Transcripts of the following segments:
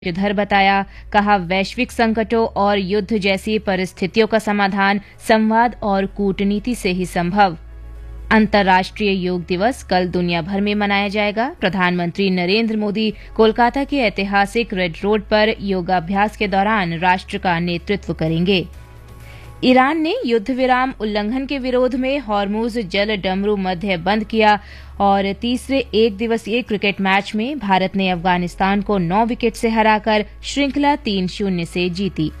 इधर बताया, कहा वैश्विक संकटों और युद्ध जैसी परिस्थितियों का समाधान संवाद और कूटनीति से ही संभव। अंतर्राष्ट्रीय योग दिवस कल दुनिया भर में मनाया जाएगा। प्रधानमंत्री नरेंद्र मोदी कोलकाता के ऐतिहासिक रेड रोड पर योगाभ्यास के दौरान राष्ट्र का नेतृत्व करेंगे। ईरान ने युद्ध विराम उल्लंघन के विरोध में हॉर्मुज जल डमरू मध्य बंद किया और तीसरे एक दिवसीय क्रिकेट मैच में भारत ने अफगानिस्तान को 9 विकेट से हराकर श्रृंखला 3-0 से जीती।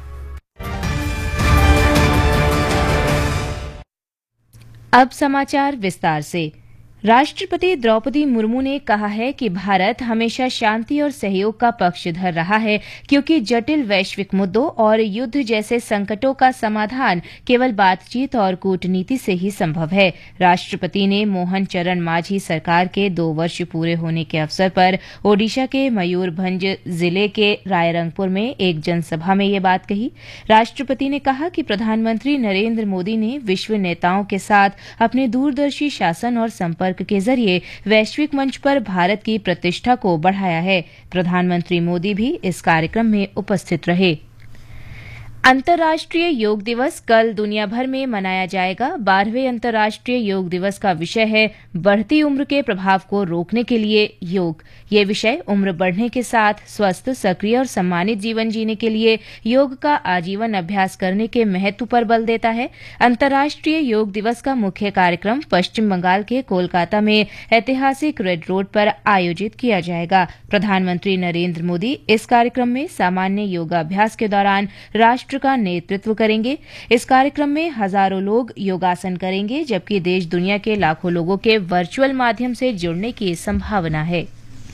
अब समाचार विस्तार से। राष्ट्रपति द्रौपदी मुर्मू ने कहा है कि भारत हमेशा शांति और सहयोग का पक्षधर रहा है, क्योंकि जटिल वैश्विक मुद्दों और युद्ध जैसे संकटों का समाधान केवल बातचीत और कूटनीति से ही संभव है। राष्ट्रपति ने मोहन चरण मांझी सरकार के 2 वर्ष पूरे होने के अवसर पर ओडिशा के मयूरभंज जिले के रायरंगपुर में एक जनसभा में ये बात कही। राष्ट्रपति ने कहा कि प्रधानमंत्री नरेंद्र मोदी ने विश्व नेताओं के साथ अपने दूरदर्शी शासन और संपर्क के जरिए वैश्विक मंच पर भारत की प्रतिष्ठा को बढ़ाया है। प्रधानमंत्री मोदी भी इस कार्यक्रम में उपस्थित रहे। अंतर्राष्ट्रीय योग दिवस कल दुनिया भर में मनाया जाएगा। 12वें अंतर्राष्ट्रीय योग दिवस का विषय है बढ़ती उम्र के प्रभाव को रोकने के लिए योग। ये विषय उम्र बढ़ने के साथ स्वस्थ, सक्रिय और सम्मानित जीवन जीने के लिए योग का आजीवन अभ्यास करने के महत्व पर बल देता है। अंतर्राष्ट्रीय योग दिवस का मुख्य कार्यक्रम पश्चिम बंगाल के कोलकाता में ऐतिहासिक रेड रोड पर आयोजित किया जाएगा। प्रधानमंत्री नरेंद्र मोदी इस कार्यक्रम में सामान्य योगाभ्यास के दौरान राष्ट्र का नेतृत्व करेंगे। इस कार्यक्रम में हजारों लोग योगासन करेंगे, जबकि देश दुनिया के लाखों लोगों के वर्चुअल माध्यम से जुड़ने की संभावना है।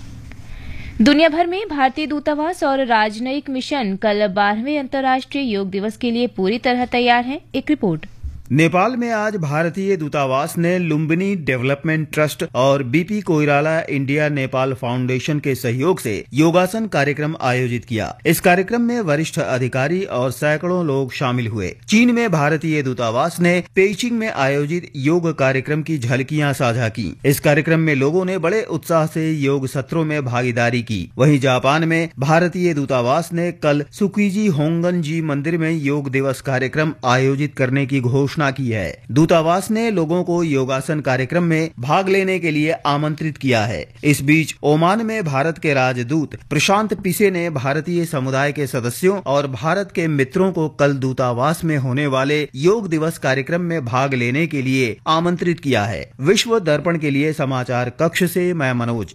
दुनिया भर में भारतीय दूतावास और राजनयिक मिशन कल 12वें अंतर्राष्ट्रीय योग दिवस के लिए पूरी तरह तैयार हैं। एक रिपोर्ट। नेपाल में आज भारतीय दूतावास ने लुम्बिनी डेवलपमेंट ट्रस्ट और BP Koirala India Nepal foundation के सहयोग से योगासन कार्यक्रम आयोजित किया। इस कार्यक्रम में वरिष्ठ अधिकारी और सैकड़ों लोग शामिल हुए। चीन में भारतीय दूतावास ने पेइचिंग में आयोजित योग कार्यक्रम की झलकियां साझा की। इस कार्यक्रम में लोगों ने बड़े उत्साह से योग सत्रों में भागीदारी की। वहीं जापान में भारतीय दूतावास ने कल सुकीजी होंगन जी मंदिर में योग दिवस कार्यक्रम आयोजित करने की घोषणा की है। दूतावास ने लोगों को योगासन कार्यक्रम में भाग लेने के लिए आमंत्रित किया है। इस बीच ओमान में भारत के राजदूत प्रशांत पिसे ने भारतीय समुदाय के सदस्यों और भारत के मित्रों को कल दूतावास में होने वाले योग दिवस कार्यक्रम में भाग लेने के लिए आमंत्रित किया है। विश्व दर्पण के लिए समाचार कक्ष से मैं मनोज।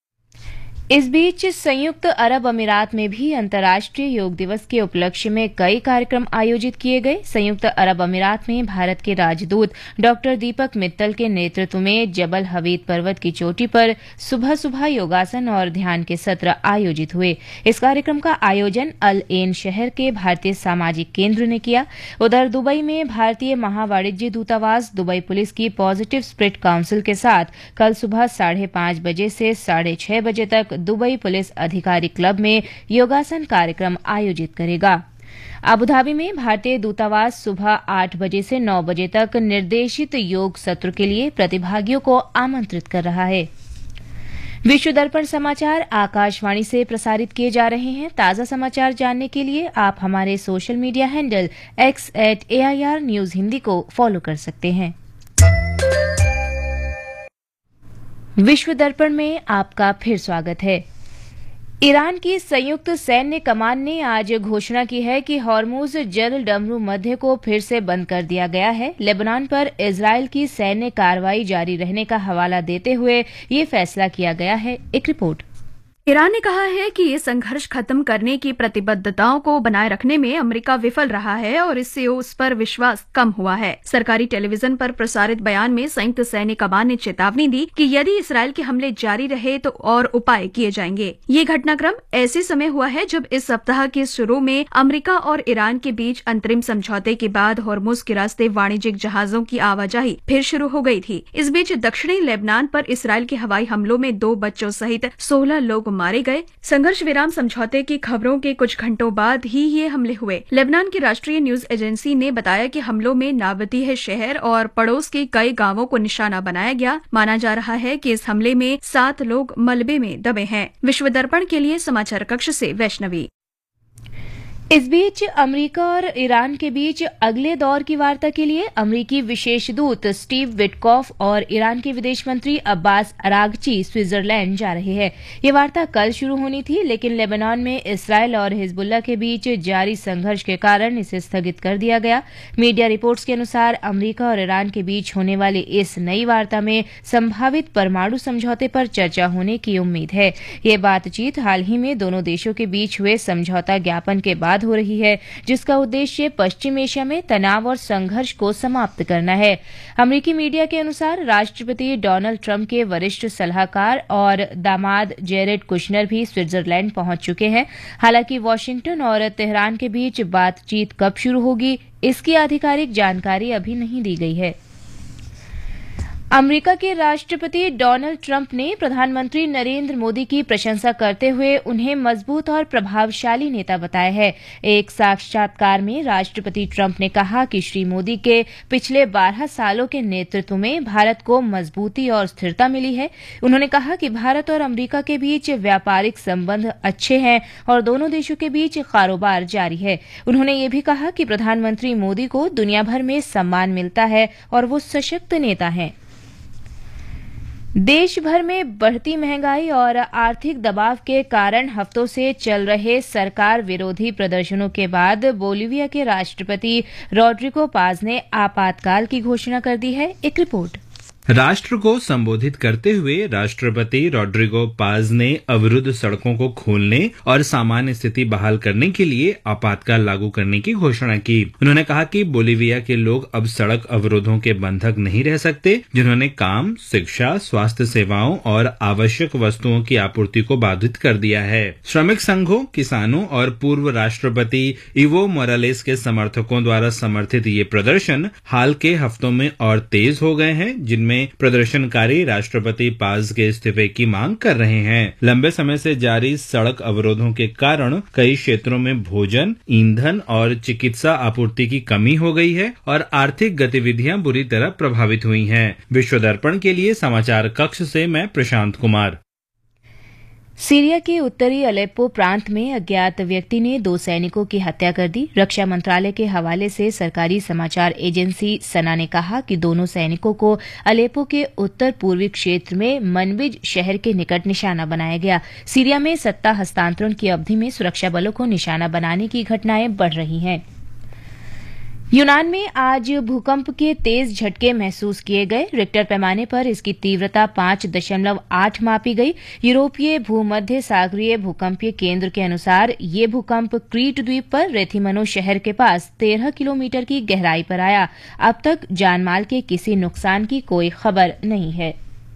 इस बीच संयुक्त अरब अमीरात में भी अंतर्राष्ट्रीय योग दिवस के उपलक्ष्य में कई कार्यक्रम आयोजित किए गए। संयुक्त अरब अमीरात में भारत के राजदूत डॉक्टर दीपक मित्तल के नेतृत्व में जबल हवीद पर्वत की चोटी पर सुबह सुबह योगासन और ध्यान के सत्र आयोजित हुए। इस कार्यक्रम का आयोजन अल एन शहर के भारतीय सामाजिक केंद्र ने किया। उधर दुबई में भारतीय महावाणिज्य दूतावास, दुबई पुलिस की पॉजिटिव स्पिरिट काउंसिल के साथ कल सुबह 5:30 बजे से 6:30 बजे तक दुबई पुलिस अधिकारी क्लब में योगासन कार्यक्रम आयोजित करेगा। अबुधाबी में भारतीय दूतावास सुबह 8 बजे से 9 बजे तक निर्देशित योग सत्र के लिए प्रतिभागियों को आमंत्रित कर रहा है। विश्व दर्पण समाचार आकाशवाणी से प्रसारित किए जा रहे हैं। ताजा समाचार जानने के लिए आप हमारे social media handle x@AIR news Hindi को फॉलो कर सकते हैं। विश्व दर्पण में आपका फिर स्वागत है। ईरान की संयुक्त सैन्य कमान ने आज घोषणा की है कि हॉर्मुज जल डमरू मध्य को फिर से बंद कर दिया गया है। लेबनान पर इजरायल की सैन्य कार्रवाई जारी रहने का हवाला देते हुए ये फैसला किया गया है। एक रिपोर्ट। ईरान ने कहा है कि ये संघर्ष खत्म करने की प्रतिबद्धताओं को बनाए रखने में अमेरिका विफल रहा है और इससे उस पर विश्वास कम हुआ है। सरकारी टेलीविजन पर प्रसारित बयान में संयुक्त सैन्य कमान ने चेतावनी दी कि यदि इसराइल के हमले जारी रहे तो और उपाय किए जाएंगे। ये घटनाक्रम ऐसे समय हुआ है जब इस सप्ताह के शुरू में अमेरिका और ईरान के बीच अंतरिम समझौते के बाद हॉर्मुज के रास्ते वाणिज्यिक जहाजों की आवाजाही फिर शुरू हो गई थी। इस बीच दक्षिणी लेबनान पर इसराइल के हवाई हमलों में 2 बच्चों सहित 16 लोग मारे गए। संघर्ष विराम समझौते की खबरों के कुछ घंटों बाद ही ये हमले हुए। लेबनान की राष्ट्रीय न्यूज एजेंसी ने बताया कि हमलों में नाबतीह शहर और पड़ोस के कई गांवों को निशाना बनाया गया। माना जा रहा है कि इस हमले में 7 लोग मलबे में दबे हैं। विश्व दर्पण के लिए समाचार कक्ष से वैष्णवी। इस बीच अमेरिका और ईरान के बीच अगले दौर की वार्ता के लिए अमेरिकी विशेष दूत स्टीव विटकॉफ और ईरान के विदेश मंत्री अब्बास अरागची स्विट्जरलैंड जा रहे हैं। ये वार्ता कल शुरू होनी थी, लेकिन लेबनान में इसराइल और हिजबुल्लाह के बीच जारी संघर्ष के कारण इसे स्थगित कर दिया गया। मीडिया रिपोर्ट्स के अनुसार अमेरिका और ईरान के बीच होने वाली इस नई वार्ता में संभावित परमाणु समझौते पर चर्चा होने की उम्मीद है। ये बातचीत हाल ही में दोनों देशों के बीच हुए समझौता ज्ञापन के बाद हो रही है, जिसका उद्देश्य पश्चिम एशिया में तनाव और संघर्ष को समाप्त करना है। अमेरिकी मीडिया के अनुसार राष्ट्रपति डोनाल्ड ट्रंप के वरिष्ठ सलाहकार और दामाद जेरेड कुशनर भी स्विट्जरलैंड पहुंच चुके हैं। हालांकि वॉशिंगटन और तेहरान के बीच बातचीत कब शुरू होगी, इसकी आधिकारिक जानकारी अभी नहीं दी गई है। अमेरिका के राष्ट्रपति डोनाल्ड ट्रंप ने प्रधानमंत्री नरेंद्र मोदी की प्रशंसा करते हुए उन्हें मजबूत और प्रभावशाली नेता बताया है। एक साक्षात्कार में राष्ट्रपति ट्रंप ने कहा कि श्री मोदी के पिछले 12 सालों के नेतृत्व में भारत को मजबूती और स्थिरता मिली है। उन्होंने कहा कि भारत और अमेरिका के बीच व्यापारिक संबंध अच्छे हैं और दोनों देशों के बीच कारोबार जारी है। उन्होंने ये भी कहा कि प्रधानमंत्री मोदी को दुनिया भर में सम्मान मिलता है और वो सशक्त नेता हैं। देश भर में बढ़ती महंगाई और आर्थिक दबाव के कारण हफ्तों से चल रहे सरकार विरोधी प्रदर्शनों के बाद बोलिविया के राष्ट्रपति रॉड्रिगो पाज ने आपातकाल की घोषणा कर दी है। एक रिपोर्ट। राष्ट्र को संबोधित करते हुए राष्ट्रपति रॉड्रिगो पाज ने अवरुद्ध सड़कों को खोलने और सामान्य स्थिति बहाल करने के लिए आपातकाल लागू करने की घोषणा की। उन्होंने कहा कि बोलिविया के लोग अब सड़क अवरोधों के बंधक नहीं रह सकते, जिन्होंने काम, शिक्षा, स्वास्थ्य सेवाओं और आवश्यक वस्तुओं की आपूर्ति को बाधित कर दिया है। श्रमिक संघों, किसानों और पूर्व राष्ट्रपति इवो मोरालेस के समर्थकों द्वारा समर्थित ये प्रदर्शन हाल के हफ्तों में और तेज हो गए हैं, जिनमें प्रदर्शनकारी राष्ट्रपति पाज के इस्तीफे की मांग कर रहे हैं। लंबे समय से जारी सड़क अवरोधों के कारण कई क्षेत्रों में भोजन, ईंधन और चिकित्सा आपूर्ति की कमी हो गई है और आर्थिक गतिविधियां बुरी तरह प्रभावित हुई हैं। विश्व दर्पण के लिए समाचार कक्ष से मैं प्रशांत कुमार। सीरिया के उत्तरी अलेप्पो प्रांत में अज्ञात व्यक्ति ने 2 सैनिकों की हत्या कर दी। रक्षा मंत्रालय के हवाले से सरकारी समाचार एजेंसी सना ने कहा कि दोनों सैनिकों को अलेप्पो के उत्तर पूर्वी क्षेत्र में मनबिज शहर के निकट निशाना बनाया गया। सीरिया में सत्ता हस्तांतरण की अवधि में सुरक्षा बलों को निशाना बनाने की घटनाएं बढ़ रही हैं। यूनान में आज भूकंप के तेज झटके महसूस किए गए। रिक्टर पैमाने पर इसकी तीव्रता 5.8 मापी गई। यूरोपीय भूमध्य सागरीय भूकंपीय केंद्र के अनुसार ये भूकंप क्रीट द्वीप पर रेथिमनो शहर के पास 13 किलोमीटर की गहराई पर आया। अब तक जानमाल के किसी नुकसान की कोई खबर नहीं है।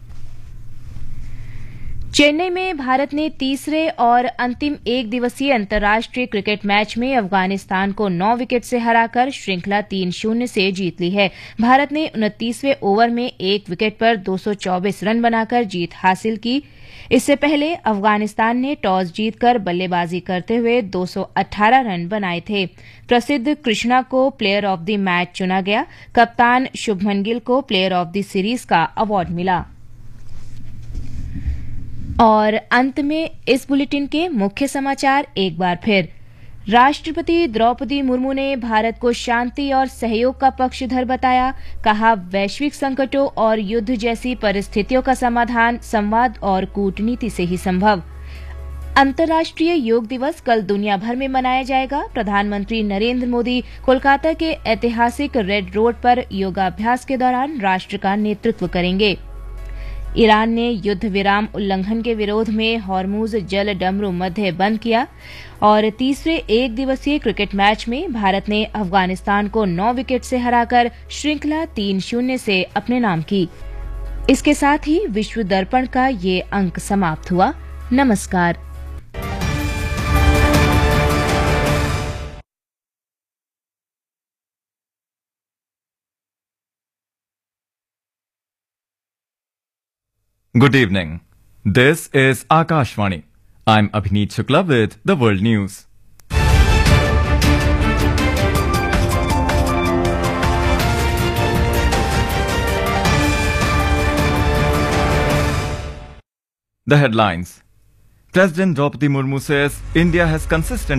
चेन्नई में भारत ने तीसरे और अंतिम एक दिवसीय अंतर्राष्ट्रीय क्रिकेट मैच में अफगानिस्तान को 9 विकेट से हराकर श्रृंखला 3-0 से जीत ली है। भारत ने 29वें ओवर में 1 विकेट पर 224 रन बनाकर जीत हासिल की। इससे पहले अफगानिस्तान ने टॉस जीतकर बल्लेबाजी करते हुए 218 रन बनाए थे। प्रसिद्ध कृष्णा को प्लेयर ऑफ द मैच चुना गया। कप्तान शुभमन गिल को प्लेयर ऑफ द सीरीज का अवार्ड मिला। और अंत में इस बुलेटिन के मुख्य समाचार एक बार फिर। राष्ट्रपति द्रौपदी मुर्मू ने भारत को शांति और सहयोग का पक्षधर बताया। कहा, वैश्विक संकटों और युद्ध जैसी परिस्थितियों का समाधान संवाद और कूटनीति से ही संभव। अंतर्राष्ट्रीय योग दिवस कल दुनिया भर में मनाया जाएगा। प्रधानमंत्री नरेंद्र मोदी कोलकाता के ऐतिहासिक रेड रोड पर योगाभ्यास के दौरान राष्ट्र का नेतृत्व करेंगे। ईरान ने युद्ध विराम उल्लंघन के विरोध में हॉर्मुज जल डमरू मध्य बंद किया। और तीसरे एक दिवसीय क्रिकेट मैच में भारत ने अफगानिस्तान को 9 विकेट से हराकर श्रृंखला 3-0 से अपने नाम की। इसके साथ ही विश्व दर्पण का ये अंक समाप्त हुआ। नमस्कार। Good evening. This is Akashvani. I'm Abhineet Shukla with the World News. The headlines. President Draupadi Murmu says India has consistently